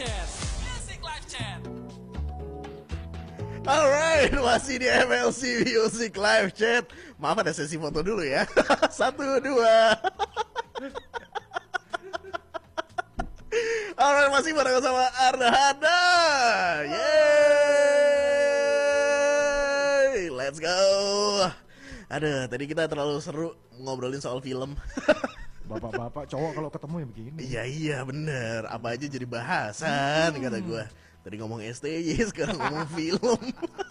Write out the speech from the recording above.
Chat. Music Live Chat. Alright, masih di MLC Music Live Chat. Maaf ada sesi foto dulu ya. 1, 2. Alright, masih bareng sama Arda Hada. Yeay, let's go. Aduh, tadi kita terlalu seru ngobrolin soal film. Bapak-bapak cowok kalau ketemu ya begini. Iya bener, apa aja jadi bahasan kata gue. Tadi ngomong STY, sekarang ngomong film.